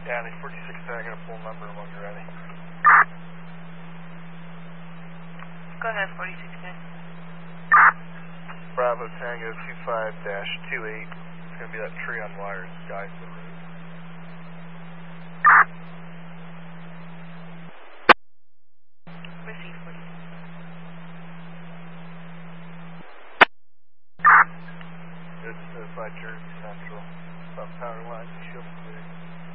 Danny, 46 tag, I got a full number when you're ready. Go ahead, 46 tag. Bravo Tango 25-28. It's going to be that tree on wires, guys the road. Receive 46. It's by Jersey Central. About power lines and shield clear.